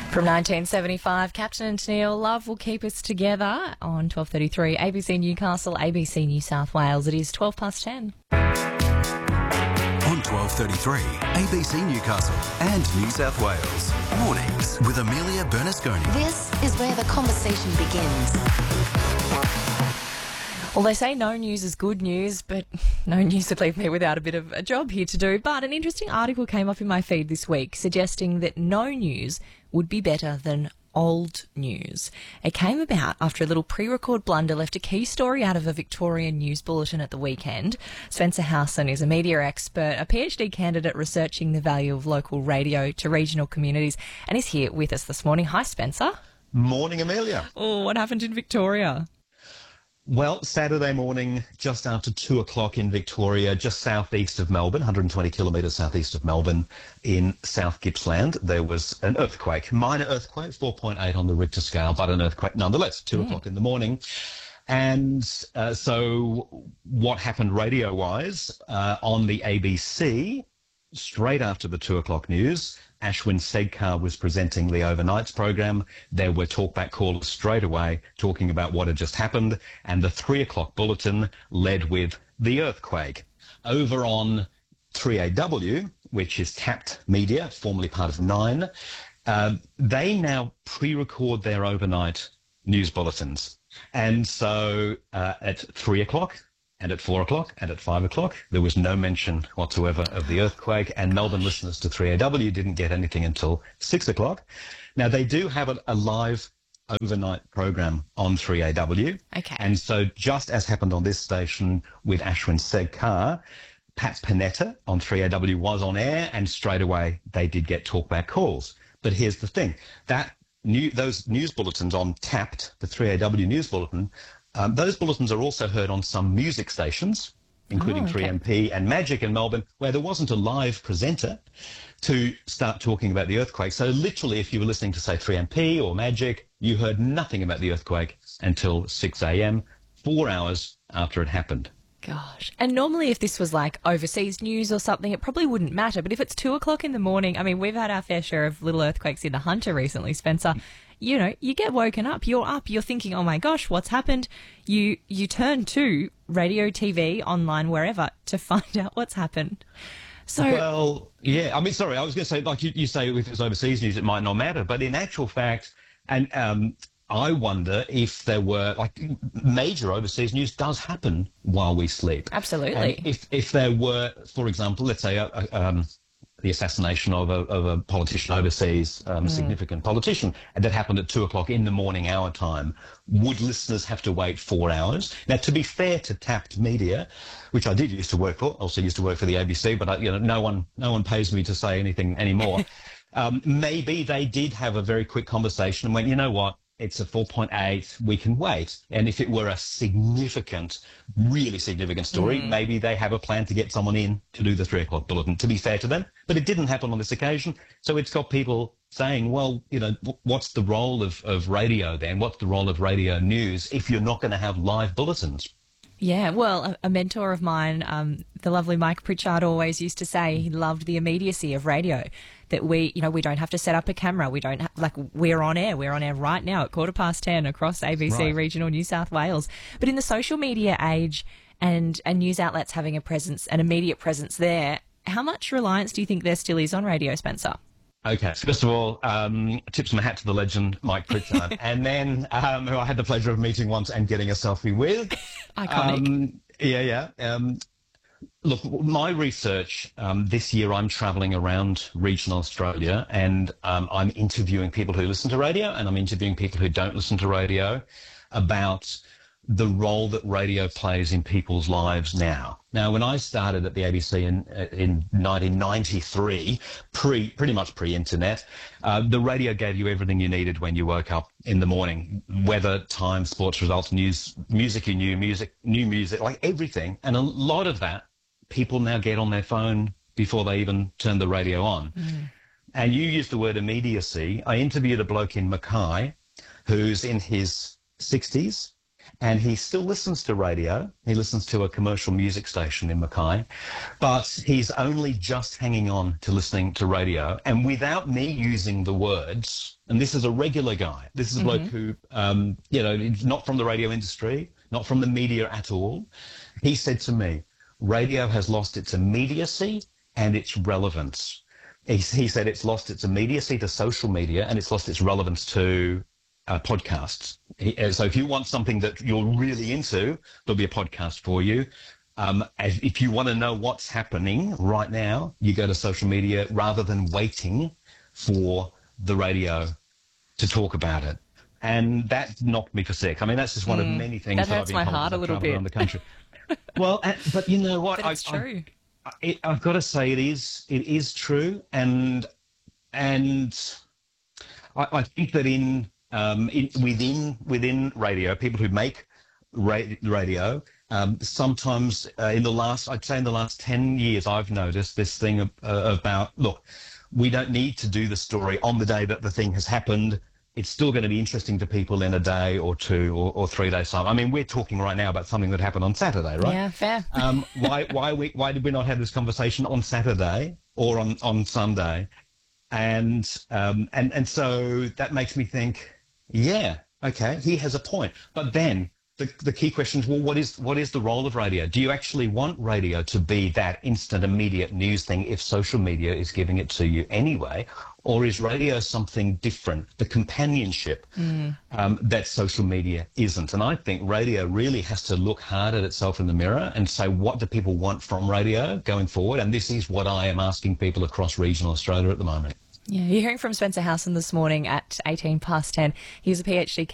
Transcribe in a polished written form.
From 1975, Captain and Tennille, Love Will Keep Us Together on 12:33 ABC Newcastle, ABC New South Wales. It is 10:12. On 12:33 ABC Newcastle and New South Wales. Mornings with Amelia Bernasconi. This is where the conversation begins. Well, they say no news is good news, but no news to leave me without a bit of a job here to do. But an interesting article came up in my feed this week suggesting that no news would be better than old news. It came about after a little pre-record blunder left a key story out of a Victorian news bulletin at the weekend. Spencer Howson is a media expert, a PhD candidate researching the value of local radio to regional communities, and is here with us this morning. Hi, Spencer. Morning, Amelia. Oh, what happened in Victoria? Well, Saturday morning, just after 2 o'clock in Victoria, just southeast of Melbourne, 120 kilometres southeast of Melbourne in South Gippsland, there was an earthquake, minor earthquake, 4.8 on the Richter scale, but an earthquake nonetheless, 2 o'clock in the morning. And so what happened radio-wise on the ABC, straight after the 2 o'clock news, Ashwin Sedkar was presenting the overnights program. There were talkback callers straight away talking about what had just happened, and the 3 o'clock bulletin led with the earthquake. Over on 3AW, which is Tapped Media, formerly part of Nine, they now pre-record their overnight news bulletins. And so at 3 o'clock, and at 4 o'clock and at 5 o'clock, there was no mention whatsoever of the earthquake, and Melbourne listeners to 3AW didn't get anything until 6 o'clock. Now, they do have a live overnight program on 3AW. Okay. And so just as happened on this station with Ashwin Sedkar, Pat Panetta on 3AW was on air, and straight away they did get talkback calls. But here's the thing, those news bulletins on Tapped, the 3AW news bulletin, those bulletins are also heard on some music stations, including 3MP and Magic in Melbourne, where there wasn't a live presenter to start talking about the earthquake. So literally, if you were listening to, say, 3MP or Magic, you heard nothing about the earthquake until 6 a.m., 4 hours after it happened. Gosh. And normally if this was like overseas news or something, it probably wouldn't matter. But if it's 2 o'clock in the morning, I mean, we've had our fair share of little earthquakes in the Hunter recently, Spencer. You know, you get woken up, you're thinking, oh my gosh, what's happened? You turn to radio, TV, online, wherever to find out what's happened. So, well, yeah, I mean, sorry, I was going to say, like you say, if it's overseas news, it might not matter. But in actual fact, and I wonder if there were, like, major overseas news does happen while we sleep. Absolutely. And if there were, for example, let's say the assassination of a politician overseas, a significant politician, and that happened at 2 o'clock in the morning our time, would listeners have to wait 4 hours? Now, to be fair to Tapped Media, which I did used to work for, also used to work for the ABC, but no one pays me to say anything anymore. Maybe they did have a very quick conversation and went, you know what? It's a 4.8, we can wait. And if it were a significant, really significant story, maybe they have a plan to get someone in to do the 3 o'clock bulletin, to be fair to them. But it didn't happen on this occasion. So it's got people saying, well, you know, what's the role of radio then? What's the role of radio news if you're not going to have live bulletins? yeah, well, a mentor of mine, the lovely Mike Pritchard, always used to say he loved the immediacy of radio, that we don't have to set up a camera. We don't we're on air. We're on air right now at 10:15 across ABC Regional New South Wales. But in the social media age and news outlets having a presence, an immediate presence there, how much reliance do you think there still is on radio, Spencer? Okay, so first of all, tips my hat to the legend, Mike Pritchard, and then who I had the pleasure of meeting once and getting a selfie with. Iconic. Look, my research, this year I'm travelling around regional Australia, and I'm interviewing people who listen to radio, and I'm interviewing people who don't listen to radio about the role that radio plays in people's lives now. Now, when I started at the ABC in 1993, pretty much pre-internet, the radio gave you everything you needed when you woke up in the morning: weather, time, sports results, news, music you knew, new music, like everything. And a lot of that people now get on their phone before they even turn the radio on. And you used the word immediacy. I interviewed a bloke in Mackay who's in his 60s. and he still listens to radio. He listens to a commercial music station in Mackay, but he's only just hanging on to listening to radio. And without me using the words, and this is a regular guy, this is a bloke who, not from the radio industry, not from the media at all. He said to me, radio has lost its immediacy and its relevance. He said it's lost its immediacy to social media and it's lost its relevance to podcasts. So if you want something that you're really into, there'll be a podcast for you. If you want to know what's happening right now, you go to social media rather than waiting for the radio to talk about it. And that knocked me for sick. I mean, that's just one of many things that that hurts I've my been heart a little bit around the country. Well, but you know what? But it's true. I've got to say it is true, and I think that within radio, people who make radio, sometimes in the last 10 years, I've noticed this thing about, look, we don't need to do the story on the day that the thing has happened. It's still going to be interesting to people in a day or 2 or 3 days time. I mean, we're talking right now about something that happened on Saturday, right? Yeah, fair. Why did we not have this conversation on Saturday or on Sunday? And so that makes me think, yeah, okay, he has a point. But then the key question is, well, what is the role of radio? Do you actually want radio to be that instant, immediate news thing if social media is giving it to you anyway? Or is radio something different, the companionship that social media isn't? And I think radio really has to look hard at itself in the mirror and say, what do people want from radio going forward? And this is what I am asking people across regional Australia at the moment. Yeah, you're hearing from Spencer Howson this morning at 10:18. He's a PhD